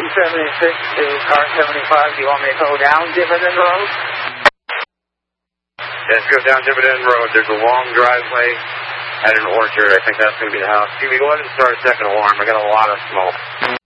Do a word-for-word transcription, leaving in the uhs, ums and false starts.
seventy-six to car seventy-five. Do you want me to go down Dividend Road? Yes, go down Dividend Road. There's a long driveway at an orchard. I think that's going to be the house. Stevie, go ahead and start a second alarm. I got a lot of smoke.